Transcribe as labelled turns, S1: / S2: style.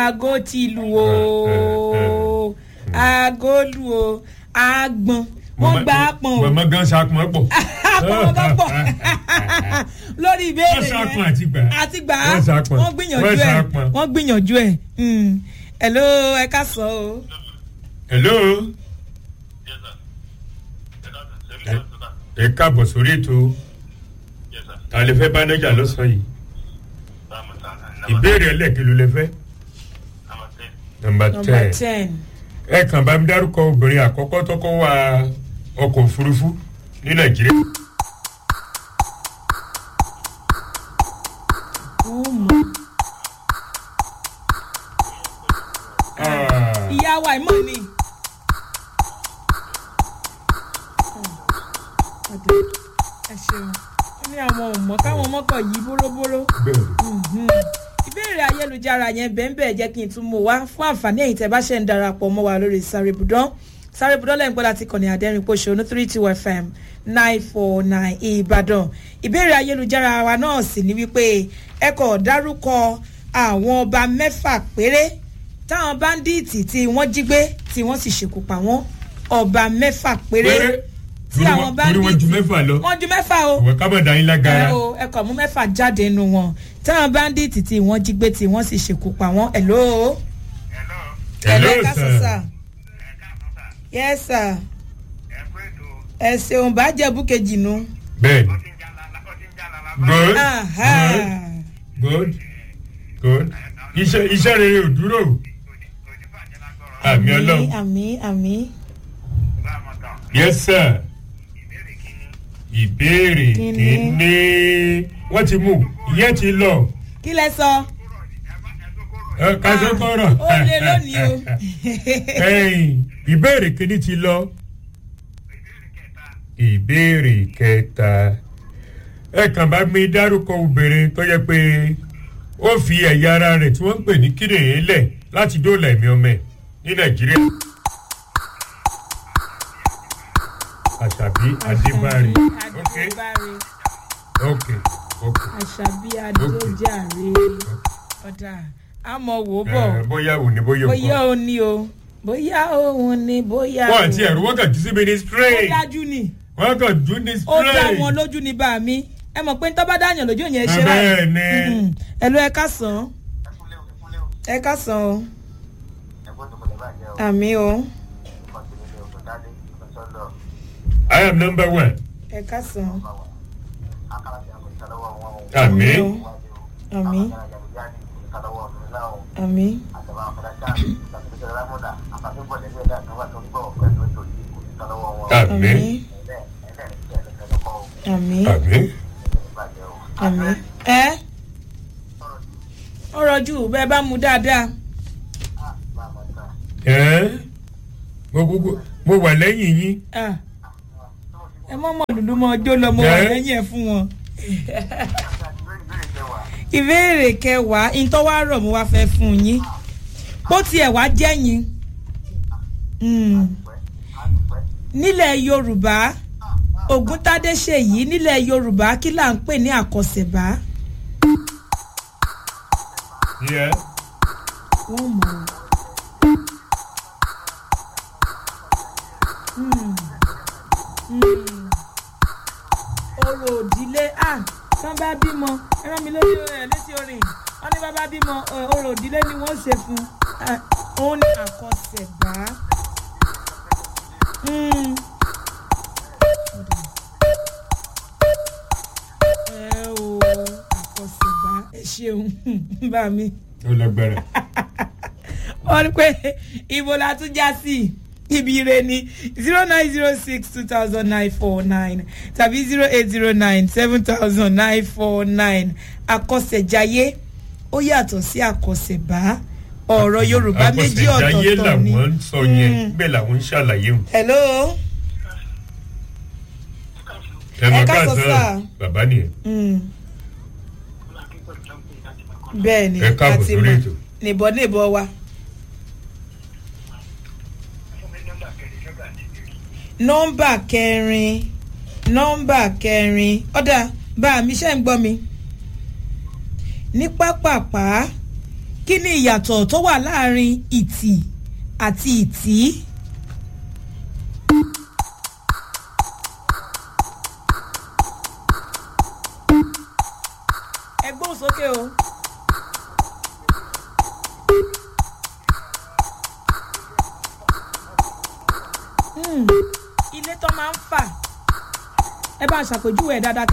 S1: aago ti lù o aago lù o agbọn wọ́n gba apọn o
S2: mọ̀mọ́ gan sapọn pọ̀
S1: apọn gan pọ̀ lórí ìbéèrè
S2: yẹn
S1: àti gbà wọ́n gbìyànjú ẹ̀ hello ẹ ká sọ o.
S2: hello ẹ káàbọ̀ sórí ètò ta lè fẹ́ bánájà lọ́sàn yìí ìbéèrè ẹlẹ́kẹ̀ ló lè fẹ́. number 10 ẹ kàn bá mi dárúkọ obìnrin àkọ́kọ́ tó kọ́ wa ọkọ̀ òfurufú ní nàìjíríà.
S1: ìyá wa ìmọ̀ ni. ẹ ṣeun ó ní àwọn ọmọ káwọn ọmọkọ yìí bóróbóró. ìbéèrè ayélujára yẹn bẹ́ẹ̀ jẹ́ kí n tún mú wá fún àǹfààní ẹ̀yin tẹ́ bá ṣe ń darapọ̀ mọ́ wa lórí sáré budán lẹ́yìn gbọ́dọ̀ láti kàn ní Adẹ́rìnpòṣónú 32 FM 949 Ìbàdàn. ìbéèrè ayélujára wa náà sì ní wípé ẹ kò dárúkọ àwọn ọba 6 péré táwọn báńdíìtì tí wọ́n jí gbé tí wọ́n sì ṣekú pa wọ́n ọba 6 péré tí àwọn báńdíìtì wọ́n ju 6 o
S2: ìwọ kábọ̀ dá yín lágara
S1: ẹ kò mú 6 jáde nínú wọn táwọn báńdíìtì tí wọ́n jí gbé tí wọ́n sì ṣekú pa wọ́n. hello sir. Yes sir. ẹ ṣeun bá jẹ búkejì nu.
S2: bẹ́ẹ̀ good iṣẹ́ rere ò dúró àmì Ọlọ́run
S1: àmì.
S2: yes sir. ìbéèrè ní wọ́n ti mú ìyẹn ti lọ.
S1: kí lẹ sọ.
S2: kásán-kọ́rọ̀.
S1: ó lé lónìí o.
S2: ìbéèrè kìíní ti lọ. ìbéèrè kẹta ẹ kàn bá mi dárúkọ obìnrin tó yẹ pé ó fi ẹ̀yà ara rẹ̀ tí wọ́n ń pè ní kíndìnrín lẹ̀ láti dóòlà ẹ̀mí ọmọ ẹ̀ ní nàìjíríà. Àṣàbí Adébárí. ok.
S1: Àṣàbí Adéjàre. ọ̀dà àmọ́ wò ó bọ̀.
S2: bóyá òun ni bóyá òun.
S1: bóyá òun ni o bóyá òun ni bóyá.
S2: wọ́n àti ẹ̀rù wọ́n kàn jú sí mi ní straight.
S1: ó dájú ni.
S2: wọ́n kàn jú ní straight.
S1: ó dá wọn lójú ní bá mi ẹ mọ̀ pé tọ́ bá dáyàn lójú yẹn ṣe rà.
S2: bẹ́ẹ̀ ni.
S1: ẹ̀lú ẹ káàsán. ẹ káàsán o. àmì o.
S2: I am number 1.
S1: ẹ káàsán.
S2: àmì.
S1: àmì. àmì.
S2: àmì.
S1: àmì.
S2: àmì.
S1: àmì. ẹ ọ̀rọ̀ jù bẹ́ẹ̀ bá mu dáadáa.
S2: mo wà lẹ́yìn yín.
S1: ẹ mọ́ mọ́ dúdú mọ́ ọjọ́ lọ mo wà lẹ́yìn ẹ̀ fún wọn. ìbéèrè kẹwàá ìtọ́wá rọ̀ mo wá fẹ́ fún yín bó tiẹ̀ wá jẹ́yìn nílẹ̀ Yorùbá Ògúntádé Ṣèyí nílẹ̀ Yorùbá kí là ń pè ní àkọsẹ̀bá. wọ́n mọ̀ orò òdílé tán bá bímọ ẹran mi lórí létí orin wọn ní bàbá bímọ orò òdílé ni wọ́n ṣe fún òun ní àkọsẹ̀bá. àkọsẹ̀bá ẹ ṣeun bá mi.
S2: ó lágbára.
S1: wọ́n ní pé ibo la tún já sí ibi ire ni 0906-200949 tàbí 0809-700949 àkọsẹ̀jayé ó yàtọ̀ sí àkọsẹ̀bá ọ̀rọ̀ Yorùbá méjì ọ̀tọ̀ọ̀tọ̀ ni.
S2: àkọsẹ̀jayé làwọn ń sọ yẹn bẹ́ẹ̀ làwọn ń ṣàlàyé wọn.
S1: hello.
S2: ẹ ká sọ sáà bàbá nìyẹn.
S1: bẹ́ẹ̀ ni àti mọ̀ níbọ̀ wa. nọ́mbà kẹrin ọ̀dà bá mi ṣe ń gbọ́ mi ní pápápá kí ni ìyàtọ̀ tó wà láàrin ìtì àti ìtì? ẹ gbóhùn sókè o. ilé tó máa ń fà ẹ bá ṣàpèjúwe ẹ̀ dáadáa.